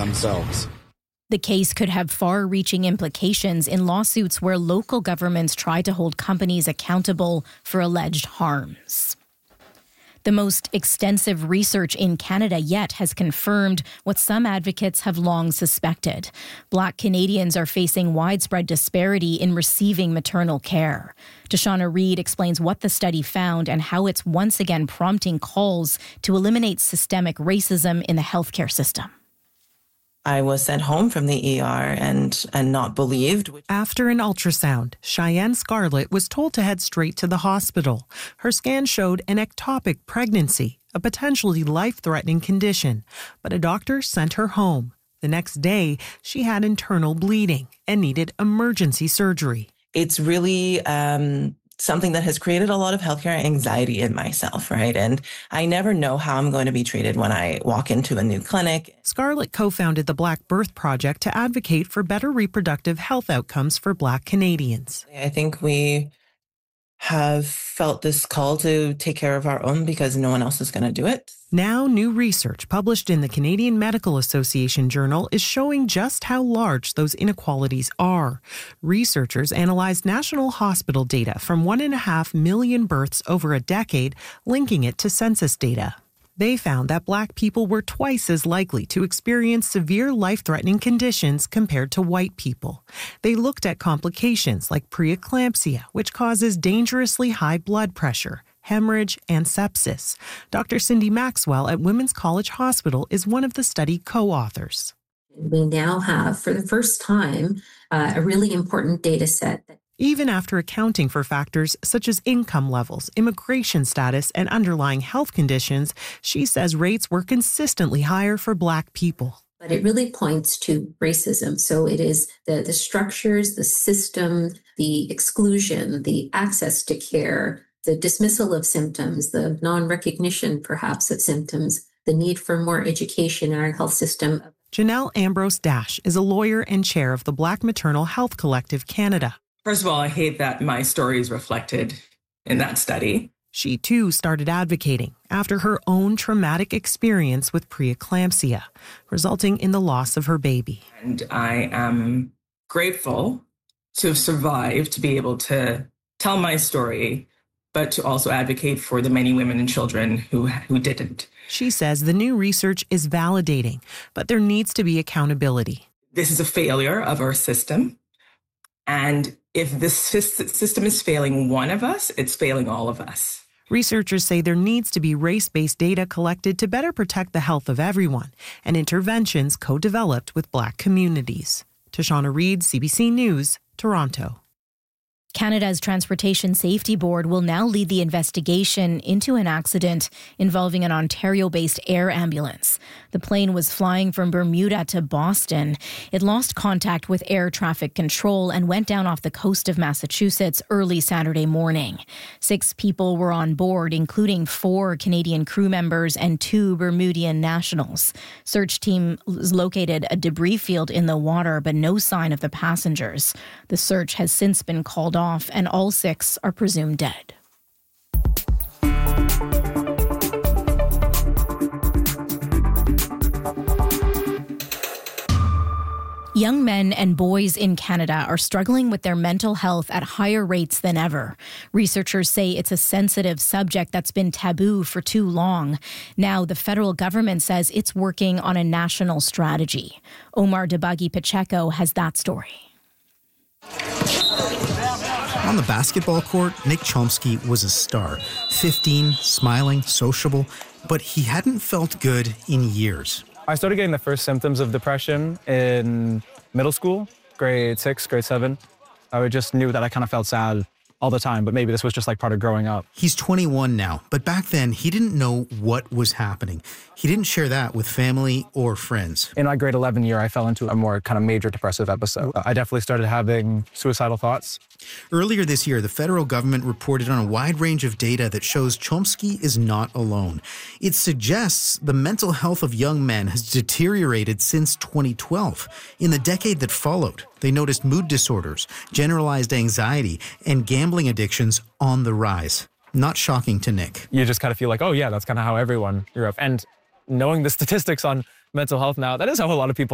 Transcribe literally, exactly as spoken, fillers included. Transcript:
themselves. The case could have far-reaching implications in lawsuits where local governments try to hold companies accountable for alleged harms. The most extensive research in Canada yet has confirmed what some advocates have long suspected. Black Canadians are facing widespread disparity in receiving maternal care. Tashana Reid explains what the study found and how it's once again prompting calls to eliminate systemic racism in the healthcare system. I was sent home from the E R and, and not believed. After an ultrasound, Cheyenne Scarlett was told to head straight to the hospital. Her scan showed an ectopic pregnancy, a potentially life-threatening condition, but a doctor sent her home. The next day, she had internal bleeding and needed emergency surgery. It's really um, something that has created a lot of healthcare anxiety in myself, right? And I never know how I'm going to be treated when I walk into a new clinic. Scarlett co-founded the Black Birth Project to advocate for better reproductive health outcomes for Black Canadians. I think we have felt this call to take care of our own because no one else is going to do it. Now, new research published in the Canadian Medical Association Journal is showing just how large those inequalities are. Researchers analyzed national hospital data from one and a half million births over a decade, linking it to census data. They found that Black people were twice as likely to experience severe life-threatening conditions compared to white people. They looked at complications like preeclampsia, which causes dangerously high blood pressure, hemorrhage, and sepsis. Doctor Cindy Maxwell at Women's College Hospital is one of the study co-authors. We now have, for the first time, uh, a really important data set. Even after accounting for factors such as income levels, immigration status, and underlying health conditions, she says rates were consistently higher for Black people. But it really points to racism. So it is the, the structures, the system, the exclusion, the access to care, the dismissal of symptoms, the non-recognition perhaps of symptoms, the need for more education in our health system. Janelle Ambrose Dash is a lawyer and chair of the Black Maternal Health Collective Canada. First of all, I hate that my story is reflected in that study. She, too, started advocating after her own traumatic experience with preeclampsia, resulting in the loss of her baby. And I am grateful to have survived, to be able to tell my story, but to also advocate for the many women and children who, who didn't. She says the new research is validating, but there needs to be accountability. This is a failure of our system. And if this system is failing one of us, it's failing all of us. Researchers say there needs to be race-based data collected to better protect the health of everyone, and interventions co-developed with Black communities. Tashana Reid, C B C News, Toronto. Canada's Transportation Safety Board will now lead the investigation into an accident involving an Ontario-based air ambulance. The plane was flying from Bermuda to Boston. It lost contact with air traffic control and went down off the coast of Massachusetts early Saturday morning. Six people were on board, including four Canadian crew members and two Bermudian nationals. Search team located a debris field in the water, but no sign of the passengers. The search has since been called off, and all six are presumed dead. Young men and boys in Canada are struggling with their mental health at higher rates than ever. Researchers say it's a sensitive subject that's been taboo for too long. Now, the federal government says it's working on a national strategy. Omar Debagi Pacheco has that story. On the basketball court, Nick Chomsky was a star. fifteen, smiling, sociable, but he hadn't felt good in years. I started getting the first symptoms of depression in middle school, grade six, grade seven. I just knew that I kind of felt sad all the time, but maybe this was just like part of growing up. He's twenty-one now, but back then he didn't know what was happening. He didn't share that with family or friends. In my grade eleven year, I fell into a more kind of major depressive episode. I definitely started having suicidal thoughts. Earlier this year, the federal government reported on a wide range of data that shows Chomsky is not alone. It suggests the mental health of young men has deteriorated since twenty twelve. In the decade that followed, they noticed mood disorders, generalized anxiety, and gambling addictions on the rise. Not shocking to Nick. You just kind of feel like, oh yeah, that's kind of how everyone grew up. And knowing the statistics on mental health now, that is how a lot of people